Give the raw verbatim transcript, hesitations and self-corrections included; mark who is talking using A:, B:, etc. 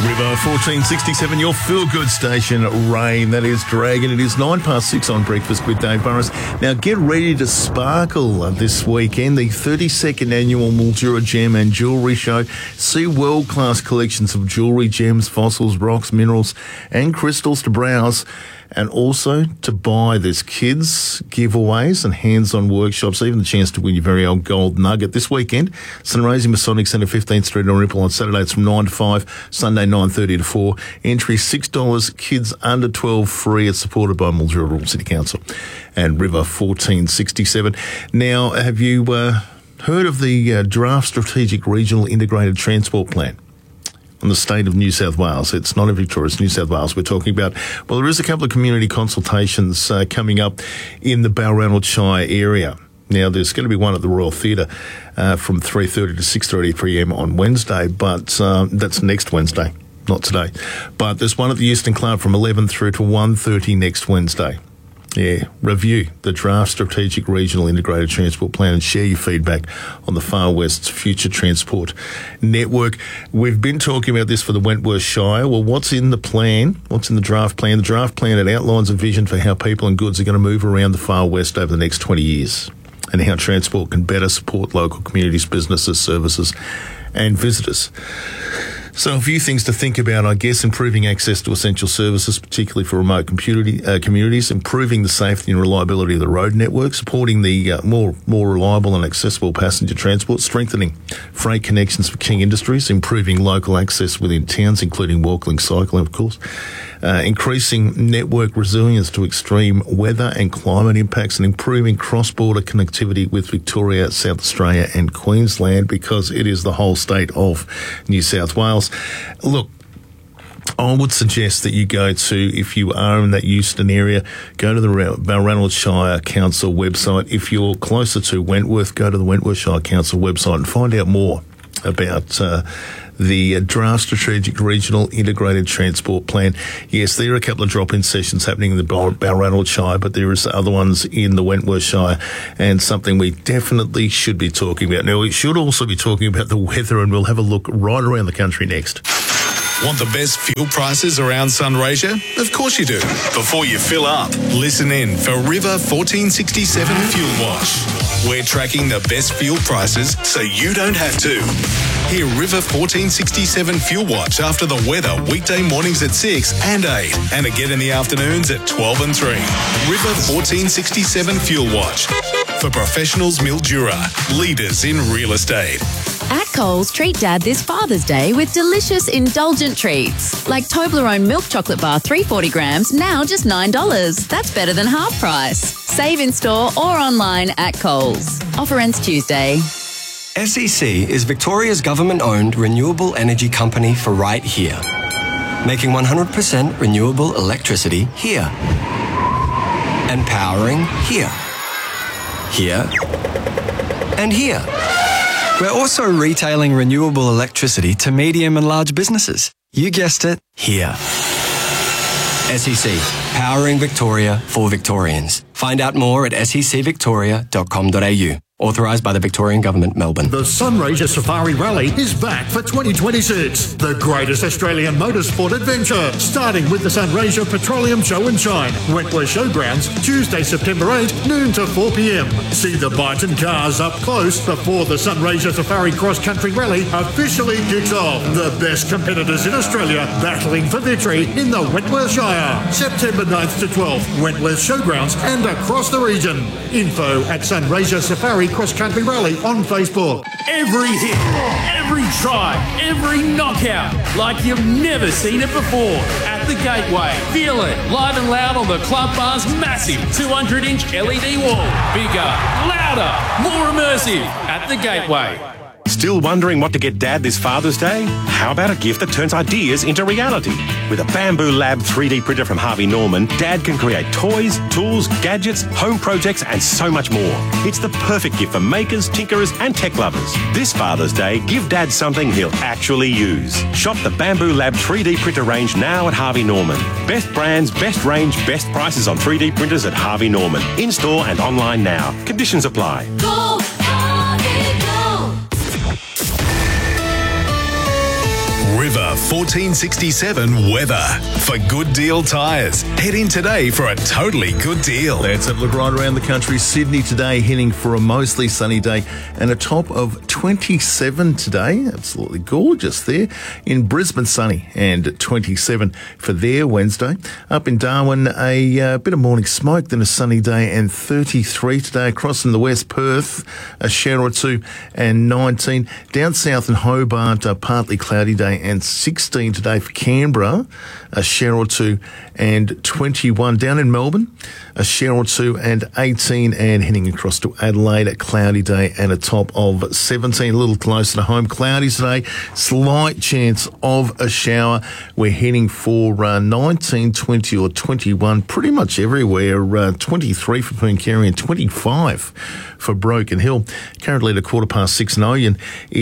A: River fourteen sixty-seven, your feel-good station, Rain. That is Dragon. It is nine past six on Breakfast with Dave Burris. Now, get ready to sparkle this weekend. The thirty-second annual Mildura Gem and Jewellery Show. See world-class collections of jewellery, gems, fossils, rocks, minerals and crystals to browse. And also to buy. There's kids giveaways and hands-on workshops, even the chance to win your very own gold nugget this weekend. Sunraysia Masonic Centre, fifteenth Street on Ripple on Saturday. It's from nine to five, Sunday nine thirty to four. Entry six dollars, kids under twelve free. It's supported by Mildura Rural City Council and River fourteen sixty-seven. Now, have you uh, heard of the uh, Draft Strategic Regional Integrated Transport Plan? On the state of New South Wales. It's not in Victoria, it's New South Wales we're talking about. Well, there is a couple of community consultations uh, coming up in the Balranald Shire area. Now, there's going to be one at the Royal Theatre uh, from three thirty to six thirty p m on Wednesday, but um, that's next Wednesday, not today. But there's one at the Euston Club from eleven through to one thirty next Wednesday. Yeah, review the Draft Strategic Regional Integrated Transport Plan and share your feedback on the Far West's future transport network. We've been talking about this for the Wentworth Shire. Well, what's in the plan? What's in the draft plan? The draft plan, it outlines a vision for how people and goods are going to move around the Far West over the next twenty years and how transport can better support local communities, businesses, services and visitors. So a few things to think about, I guess: improving access to essential services, particularly for remote community, uh, communities, improving the safety and reliability of the road network, supporting the uh, more more reliable and accessible passenger transport, strengthening freight connections for key industries, improving local access within towns, including walking, cycling, of course, uh, increasing network resilience to extreme weather and climate impacts, and improving cross-border connectivity with Victoria, South Australia and Queensland, because it is the whole state of New South Wales. Look, I would suggest that you go to, if you are in that Euston area, go to the Balranald Shire Council website. If you're closer to Wentworth, go to the Wentworth Shire Council website and find out more about uh, the uh, Draft Strategic Regional Integrated Transport Plan. Yes, there are a couple of drop-in sessions happening in the Bal- Balranald Shire, but there is other ones in the Wentworth Shire, and something we definitely should be talking about. Now, we should also be talking about the weather, and we'll have a look right around the country next.
B: Want the best fuel prices around Sunraysia? Of course you do. Before you fill up, listen in for River fourteen sixty-seven Fuel Watch. We're tracking the best fuel prices so you don't have to. Hear River fourteen sixty-seven Fuel Watch after the weather weekday mornings at six and eight, and again in the afternoons at twelve and three. River fourteen sixty-seven Fuel Watch. For professionals, Mildura, leaders in real estate.
C: At Coles, treat Dad this Father's Day with delicious, indulgent treats. Like Toblerone milk chocolate bar, three hundred forty grams, now just nine dollars. That's better than half price. Save in store or online at Coles. Offer ends Tuesday.
D: S E C is Victoria's government-owned renewable energy company for right here. Making one hundred percent renewable electricity here. And powering here. Here. And here. We're also retailing renewable electricity to medium and large businesses. You guessed it, here. S E C, powering Victoria for Victorians. Find out more at s e c victoria dot com dot a u. Authorised by the Victorian Government, Melbourne.
E: The Sunraysia Safari Rally is back for twenty twenty-six. The greatest Australian motorsport adventure. Starting with the Sunraysia Petroleum Show and Shine. Wentworth Showgrounds, Tuesday, September eighth, noon to four p m. See the Byton cars up close before the Sunraysia Safari Cross Country Rally officially kicks off. The best competitors in Australia battling for victory in the Wentworth Shire. September ninth to twelfth, Wentworth Showgrounds and across the region. Info at Sunraysia Safari Cross Country Rally on Facebook.
F: Every hit, every try, every knockout, like you've never seen it before. At the Gateway, feel it live and loud on the Club Bar's massive two hundred inch L E D wall. Bigger, louder, more immersive. At the Gateway.
G: Still wondering what to get Dad this Father's Day? How about a gift that turns ideas into reality? With a Bamboo Lab three D printer from Harvey Norman, Dad can create toys, tools, gadgets, home projects and so much more. It's the perfect gift for makers, tinkerers and tech lovers. This Father's Day, give Dad something he'll actually use. Shop the Bamboo Lab three D printer range now at Harvey Norman. Best brands, best range, best prices on three D printers at Harvey Norman. In-store and online now. Conditions apply.
H: Go, Harvey, go!
B: River fourteen sixty-seven weather. For Good Deal Tyres, head in today for a totally good deal.
A: Let's have a look right around the country. Sydney today heading for a mostly sunny day and a top of twenty-seven today. Absolutely gorgeous there. In Brisbane, sunny and twenty-seven for their Wednesday. Up in Darwin, a uh, bit of morning smoke, then a sunny day and thirty-three today. Across in the west, Perth, a shower or two and nineteen. Down south in Hobart, a partly cloudy day and sixteen today for Canberra, a shower or two and twenty-one. Down in Melbourne, a shower or two and eighteen, and heading across to Adelaide, a cloudy day and a top of seventeen. A little closer to home, cloudy today, slight chance of a shower. We're heading for uh, nineteen, twenty or twenty-one pretty much everywhere. Uh, twenty-three for Pooncarie and twenty-five for Broken Hill. Currently at a quarter past six, and Oyen is